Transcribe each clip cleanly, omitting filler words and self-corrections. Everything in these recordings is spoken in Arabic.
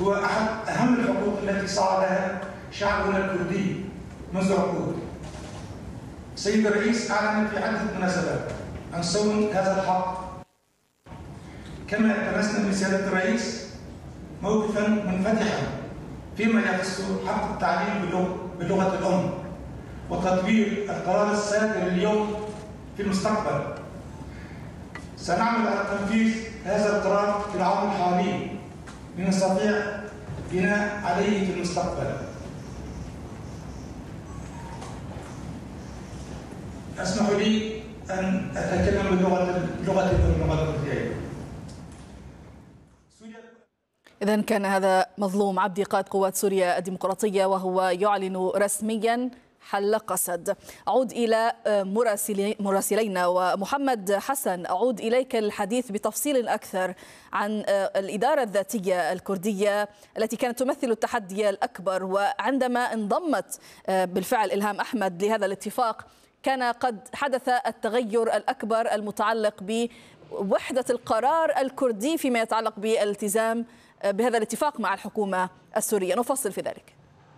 هو أحد أهم الحقوق التي صار لها شعبنا الكردي منذ عقود. السيد الرئيس أعلن في عدة مناسبات عن صون هذا الحق، كما التمسنا من سيادة الرئيس موقفا منفتحا فيما يخص حق التعليم باللغة الأم وتطبيق القرار الصادر اليوم في المستقبل. سنعمل على تنفيذ هذا القرار في العام الحالي لنستطيع بناء عليه في المستقبل. اسمحوا لي أن أتكلم باللغة الكردية. إذن كان هذا مظلوم عبدي قائد قوات سوريا الديمقراطية وهو يعلن رسميا حل قسد. أعود إلى مراسلينا، ومحمد حسن أعود إليك الحديث بتفصيل أكثر عن الإدارة الذاتية الكردية التي كانت تمثل التحدي الأكبر، وعندما انضمت بالفعل إلهام أحمد لهذا الاتفاق كان قد حدث التغير الأكبر المتعلق بوحدة القرار الكردي فيما يتعلق بالالتزام بهذا الاتفاق مع الحكومة السورية. نفصل في ذلك.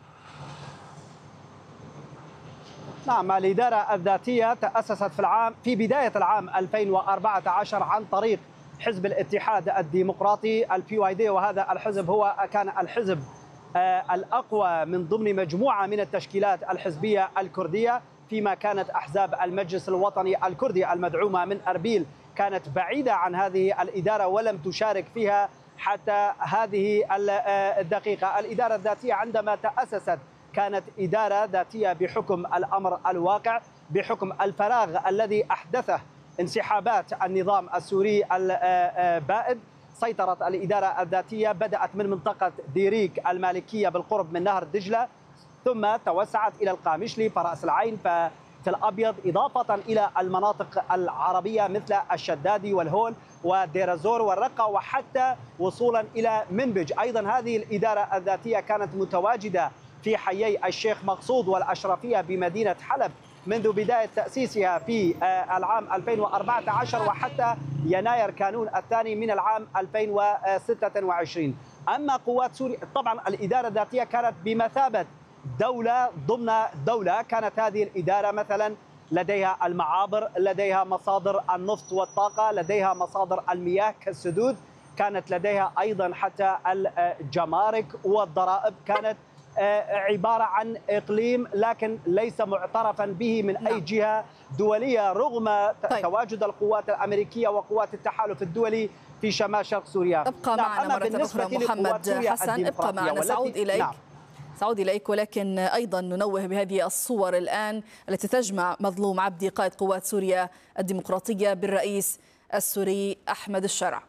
نعم، الإدارة الذاتية تأسست في بداية العام 2014 عن طريق حزب الاتحاد الديمقراطي PYD، وهذا الحزب هو كان الحزب الأقوى من ضمن مجموعة من التشكيلات الحزبية الكردية، فيما كانت أحزاب المجلس الوطني الكردي المدعومة من أربيل كانت بعيدة عن هذه الإدارة ولم تشارك فيها حتى هذه الدقيقة. الإدارة الذاتية عندما تأسست كانت إدارة ذاتية بحكم الأمر الواقع، بحكم الفراغ الذي أحدثه انسحابات النظام السوري البائد. سيطرت الإدارة الذاتية، بدأت من منطقة ديريك المالكية بالقرب من نهر دجلة، ثم توسعت إلى القامشلي، فرأس العين، في الأبيض، إضافة إلى المناطق العربية مثل الشدادي والهول ودير الزور والرقة، وحتى وصولا إلى منبج. أيضا هذه الإدارة الذاتية كانت متواجدة في حيي الشيخ مقصود والأشرفية بمدينة حلب منذ بداية تأسيسها في العام 2014 وحتى يناير كانون الثاني من العام 2026. أما قوات سوريا، طبعا الإدارة الذاتية كانت بمثابة دولة ضمن دولة. كانت هذه الإدارة مثلا لديها المعابر، لديها مصادر النفط والطاقة، لديها مصادر المياه كالسدود، كانت لديها أيضا حتى الجمارك والضرائب. كانت عبارة عن إقليم لكن ليس معترفا به من أي جهة دولية، رغم تواجد القوات الأمريكية وقوات التحالف الدولي في شمال شرق سوريا. ابقى معنا مرة أخرى محمد حسن، ابقى معنا، سأعود إليك. سأعود إليك، ولكن أيضا ننوه بهذه الصور الآن التي تجمع مظلوم عبدي قائد قوات سوريا الديمقراطية بالرئيس السوري أحمد الشرع.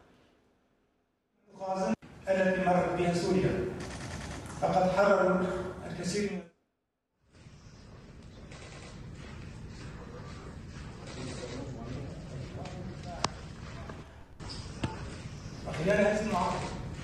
التي مرت بها سوريا فقد حرروا الكثير من وخلال هذه المعركة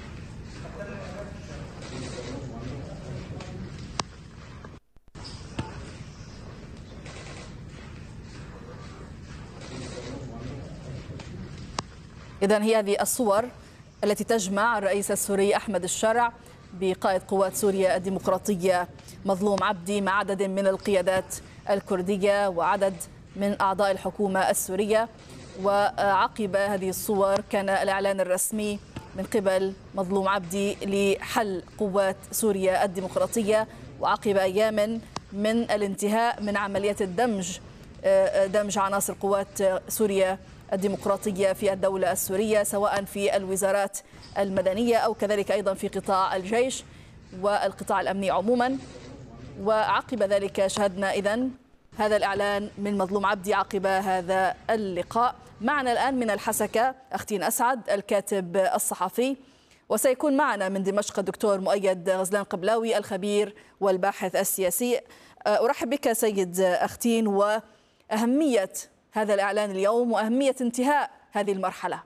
إذن هي هذه الصور التي تجمع الرئيس السوري أحمد الشرع بقائد قوات سوريا الديمقراطية مظلوم عبدي مع عدد من القيادات الكردية وعدد من أعضاء الحكومة السورية. وعقب هذه الصور كان الإعلان الرسمي من قبل مظلوم عبدي لحل قوات سوريا الديمقراطية، وعقب أيام من الانتهاء من عملية دمج عناصر قوات سوريا الديمقراطية في الدولة السورية، سواء في الوزارات المدنية أو كذلك أيضا في قطاع الجيش والقطاع الأمني عموما. وعقب ذلك شهدنا إذن هذا الإعلان من مظلوم عبدي عقب هذا اللقاء. معنا الآن من الحسكة أختين أسعد الكاتب الصحفي، وسيكون معنا من دمشق الدكتور مؤيد غزلان قبلاوي الخبير والباحث السياسي. أرحب بك سيد أختين، وأهمية هذا الإعلان اليوم وأهمية انتهاء هذه المرحلة.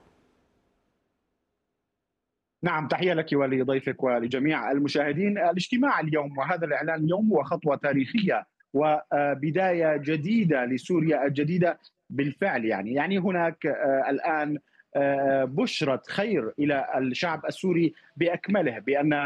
نعم، تحية لك ولضيفك ولجميع المشاهدين. الاجتماع اليوم وهذا الإعلان اليوم هو خطوة تاريخية وبداية جديدة لسوريا الجديدة بالفعل. يعني هناك الآن بشرة خير إلى الشعب السوري بأكمله بأن